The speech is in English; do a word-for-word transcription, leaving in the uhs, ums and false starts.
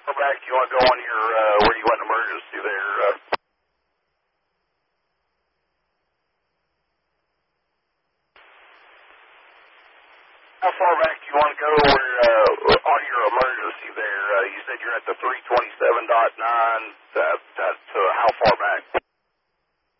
Far back you want to go on your, uh, where you want an emergency there? Uh, how far back do you want to go where, uh, on your emergency there? Uh, you said you're at the three twenty-seven point nine. Uh, that's, uh, how far back?